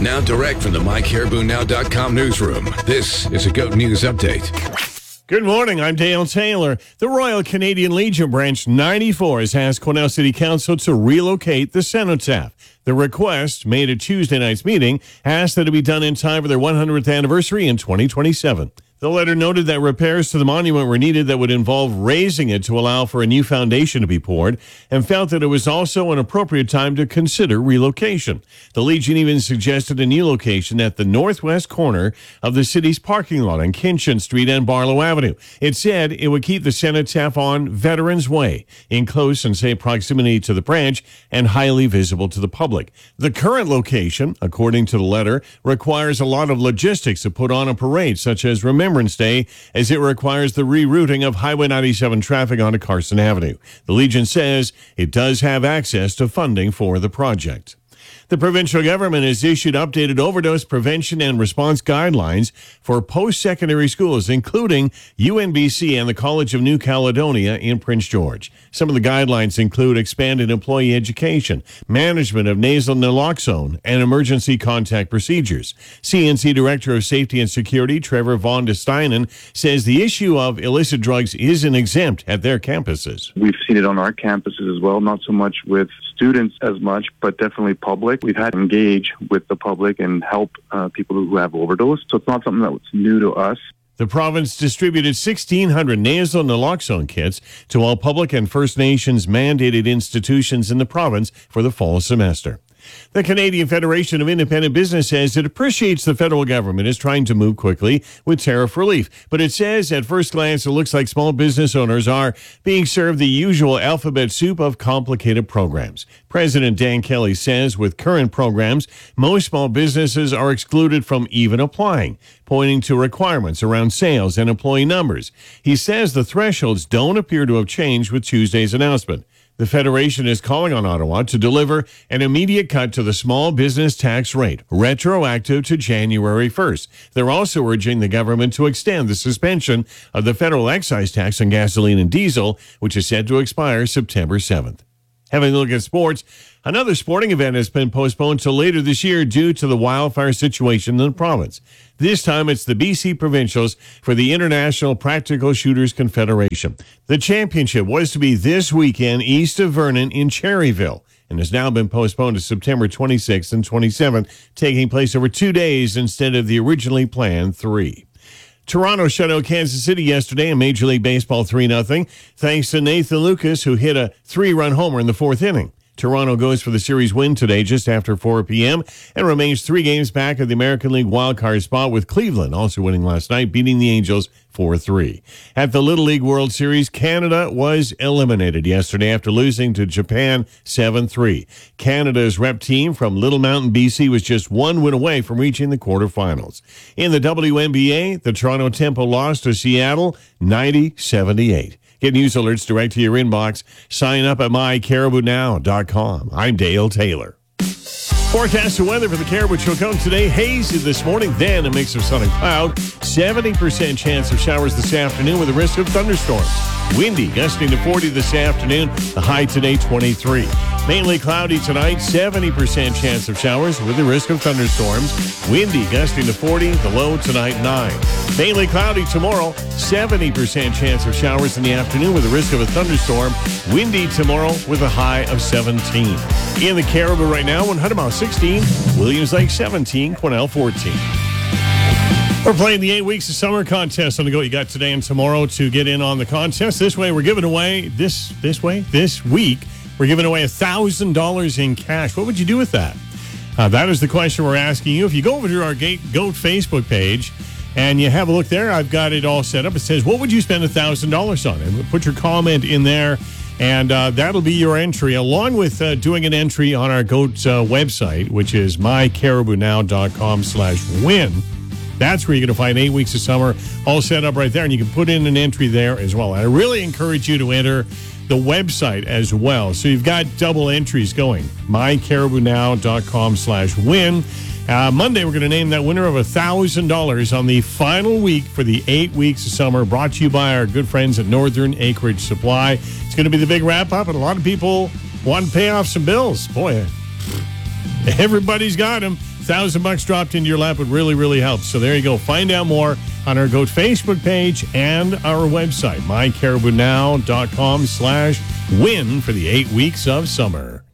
Now direct from the MyCaribouNow.com newsroom, this is a GOAT News Update. Good morning, I'm Dale Taylor. The Royal Canadian Legion Branch 94 has asked Quesnel City Council to relocate the cenotaph. The request, made at Tuesday night's meeting, asked that it be done in time for their 100th anniversary in 2027. The letter noted that repairs to the monument were needed that would involve raising it to allow for a new foundation to be poured, and felt that it was also an appropriate time to consider relocation. The Legion even suggested a new location at the northwest corner of the city's parking lot on Kinchin Street and Barlow Avenue. It said it would keep the cenotaph on Veterans Way, in close and safe proximity to the branch and highly visible to the public. The current location, according to the letter, requires a lot of logistics to put on a parade, such as Remembrance Day, as it requires the rerouting of Highway 97 traffic onto Carson Avenue. The Legion says it does have access to funding for the project. The provincial government has issued updated overdose prevention and response guidelines for post-secondary schools, including UNBC and the College of New Caledonia in Prince George. Some of the guidelines include expanded employee education, management of nasal naloxone, and emergency contact procedures. CNC Director of Safety and Security, Trevor Von de Steinen, says the issue of illicit drugs isn't exempt at their campuses. We've seen it on our campuses as well, not so much with students as much, but definitely public. We've had to engage with the public and help people who have overdosed. So it's not something that's new to us. The province distributed 1,600 nasal naloxone kits to all public and First Nations mandated institutions in the province for the fall semester. The Canadian Federation of Independent Business says it appreciates the federal government is trying to move quickly with tariff relief, but it says at first glance it looks like small business owners are being served the usual alphabet soup of complicated programs. President Dan Kelly says with current programs, most small businesses are excluded from even applying, pointing to requirements around sales and employee numbers. He says the thresholds don't appear to have changed with Tuesday's announcement. The Federation is calling on Ottawa to deliver an immediate cut to the small business tax rate, retroactive to January 1st. They're also urging the government to extend the suspension of the federal excise tax on gasoline and diesel, which is set to expire September 7th. Having a look at sports, another sporting event has been postponed to later this year due to the wildfire situation in the province. This time it's the BC Provincials for the International Practical Shooters Confederation. The championship was to be this weekend east of Vernon in Cherryville and has now been postponed to September 26th and 27th, taking place over 2 days instead of the originally planned 3. Toronto shut out Kansas City yesterday in Major League Baseball 3-0, thanks to Nathan Lucas, who hit a 3-run homer in the fourth inning. Toronto goes for the series win today just after 4 p.m. and remains 3 games back of the American League wildcard spot, with Cleveland also winning last night, beating the Angels 4-3. At the Little League World Series, Canada was eliminated yesterday after losing to Japan 7-3. Canada's rep team from Little Mountain, BC was just 1 win away from reaching the quarterfinals. In the WNBA, the Toronto Tempo lost to Seattle 90-78. Get news alerts direct to your inbox. Sign up at mycaribounow.com. I'm Dale Taylor. Forecast of weather for the Caribou Chilcotin today. Hazy this morning, then a mix of sun and cloud. 70% chance of showers this afternoon with a risk of thunderstorms. Windy, gusting to 40 this afternoon. The high today, 23. Mainly cloudy tonight. 70% chance of showers with a risk of thunderstorms. Windy, gusting to 40. The low tonight, 9. Mainly cloudy tomorrow. 70% chance of showers in the afternoon with a risk of a thunderstorm. Windy tomorrow with a high of 17. In the Caribou right now, 100 miles 16, Williams Lake 17, Quesnel 14. We're playing the 8 Weeks of Summer contest on the go. You got today and tomorrow to get in on the contest. This way, we're giving away, this week, we're giving away $1,000 in cash. What would you do with that? That is the question we're asking you. If you go over to our GOAT Facebook page and you have a look there, I've got it all set up. It says, what would you spend $1,000 on? And put your comment in there. And that'll be your entry, along with doing an entry on our GOAT website, which is mycaribounow.com/win. That's where you're going to find 8 Weeks of Summer all set up right there. And you can put in an entry there as well. And I really encourage you to enter the website as well. So you've got double entries going. mycaribounow.com/win. Monday, we're going to name that winner of $1,000 on the final week for the 8 Weeks of Summer, brought to you by our good friends at Northern Acreage Supply. It's going to be the big wrap-up, and a lot of people want to pay off some bills. Boy, everybody's got them. $1,000 dropped into your lap would really, really help. So there you go. Find out more on our GOAT Facebook page and our website, mycaribounow.com/win for the 8 weeks of summer.